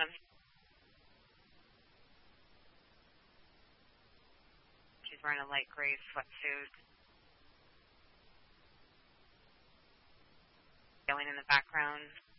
front of me. She's wearing a light gray sweatsuit. Yelling in the background.